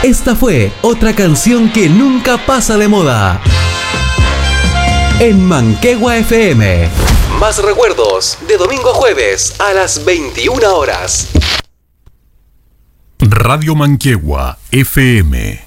Esta fue otra canción que nunca pasa de moda. En Manquehue FM. Más recuerdos de domingo a jueves a las 21 horas. Radio Manquehue FM.